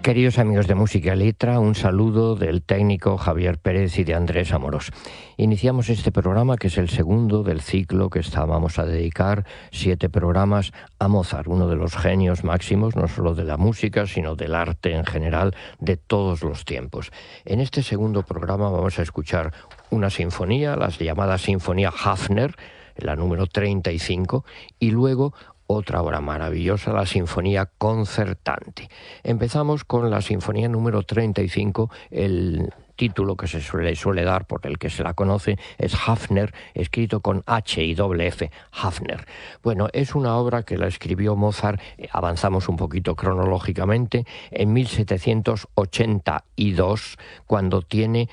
Queridos amigos de Música y Letra, un saludo del técnico Javier Pérez y de Andrés Amorós. Iniciamos este programa, que es el segundo del ciclo que vamos a dedicar 7 programas a Mozart, uno de los genios máximos, no solo de la música, sino del arte en general, de todos los tiempos. En este segundo programa vamos a escuchar una sinfonía, la llamada Sinfonía Hafner, la número 35, y luego otra obra maravillosa, la Sinfonía Concertante. Empezamos con la Sinfonía número 35, el título que se suele dar, por el que se la conoce, es Hafner, escrito con H y doble F, Hafner. Bueno, es una obra que la escribió Mozart, avanzamos un poquito cronológicamente, en 1782, cuando tiene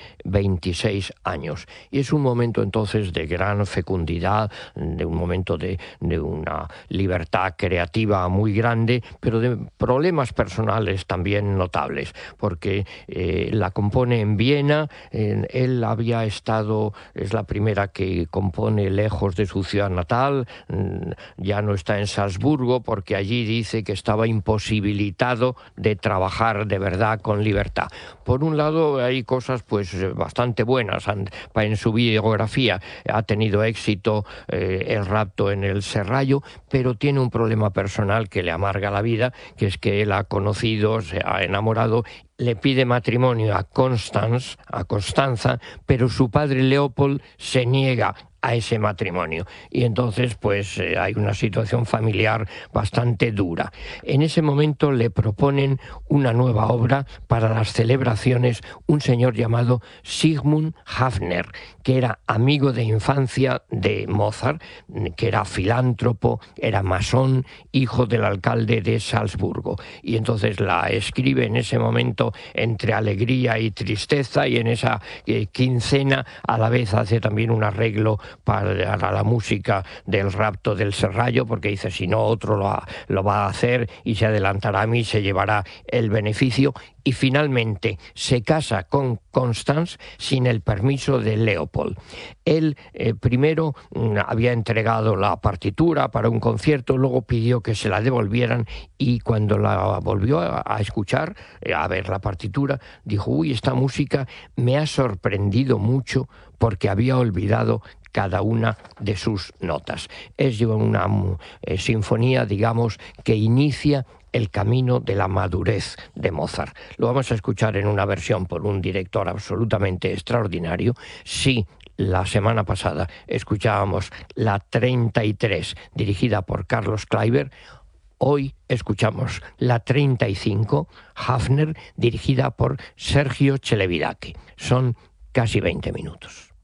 26 años. Y es un momento entonces de gran fecundidad, de un momento de una libertad creativa muy grande, pero de problemas personales también notables, porque la compone en Viena. Él había estado, es la primera que compone lejos de su ciudad natal, ya no está en Salzburgo, porque allí dice que estaba imposibilitado de trabajar de verdad con libertad. Por un lado, hay cosas pues bastante buenas en su biografía. Ha tenido éxito El rapto en el Serrallo, pero tiene un problema personal que le amarga la vida, que es que él ha conocido, se ha enamorado, le pide matrimonio a Constanza, pero su padre Leopold se niega a ese matrimonio, y entonces pues hay una situación familiar bastante dura. En ese momento le proponen una nueva obra para las celebraciones, un señor llamado Sigmund Hafner, que era amigo de infancia de Mozart, que era filántropo, era masón, hijo del alcalde de Salzburgo, y entonces la escribe en ese momento entre alegría y tristeza, y en esa quincena a la vez hace también un arreglo para la música del rapto del Serrallo, porque dice, si no otro lo va a hacer y se adelantará a mí, se llevará el beneficio. Y finalmente se casa con Constance sin el permiso de Leopold. Él primero había entregado la partitura para un concierto, luego pidió que se la devolvieran, y cuando la volvió a escuchar, a ver la partitura, dijo, uy, esta música me ha sorprendido mucho porque había olvidado cada una de sus notas. Es una sinfonía, digamos, que inicia el camino de la madurez de Mozart. Lo vamos a escuchar en una versión por un director absolutamente extraordinario. Sí, la semana pasada escuchábamos la 33, dirigida por Carlos Kleiber. Hoy escuchamos la 35, Hafner, dirigida por Sergio Celibidache. Son casi 20 minutos.